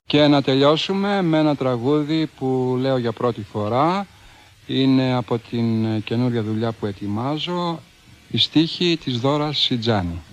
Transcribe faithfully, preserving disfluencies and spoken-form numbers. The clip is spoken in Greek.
Και να τελειώσουμε με ένα τραγούδι που λέω για πρώτη φορά. Είναι από την καινούργια δουλειά που ετοιμάζω, η στίχη της Δώρας Σιτζάνη.